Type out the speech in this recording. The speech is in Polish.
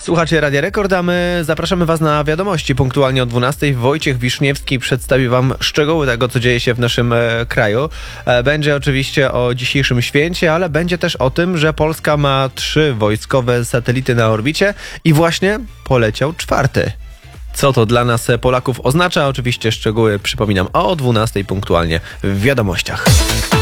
Słuchacie Radia Rekord, a my zapraszamy Was na wiadomości. Punktualnie o 12:00 Wojciech Wiszniewski przedstawi Wam szczegóły tego, co dzieje się w naszym kraju. Będzie oczywiście o dzisiejszym święcie, ale będzie też o tym, że Polska ma 3 wojskowe satelity na orbicie i właśnie poleciał 4. Co to dla nas Polaków oznacza? Oczywiście szczegóły przypominam o 12:00 punktualnie w wiadomościach.